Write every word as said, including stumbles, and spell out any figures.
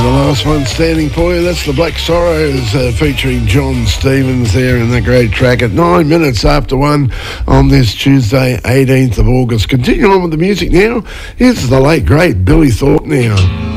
the last one standing for you. That's the Black Sorrows uh, featuring John Stevens there in the great track at nine minutes after one on this Tuesday, eighteenth of August. Continuing on with the music now, here's the late, great Billy Thornton now.